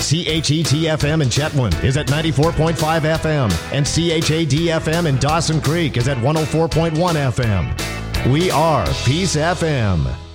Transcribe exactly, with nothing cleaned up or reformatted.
C H E T F M in Chetwynd is at ninety-four point five F M, and C H A D F M in Dawson Creek is at one oh four point one F M. We are Peace F M.